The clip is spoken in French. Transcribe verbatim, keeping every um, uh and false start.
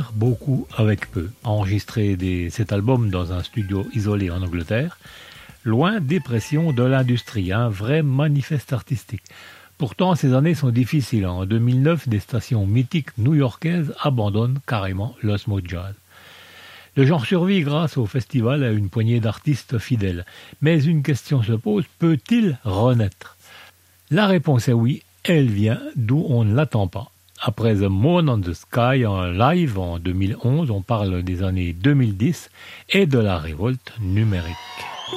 dire beaucoup avec peu. Enregistré des, cet album dans un studio isolé en Angleterre, loin des pressions de l'industrie, un vrai manifeste artistique. Pourtant, ces années sont difficiles. En deux mille neuf, des stations mythiques new-yorkaises abandonnent carrément l'Osmo Jazz. Le genre survit grâce au festival à une poignée d'artistes fidèles. Mais une question se pose, peut-il renaître ? La réponse est oui, elle vient d'où on ne l'attend pas. Après The Moon on the Sky en live en deux mille onze, on parle des années deux mille dix et de la révolte numérique.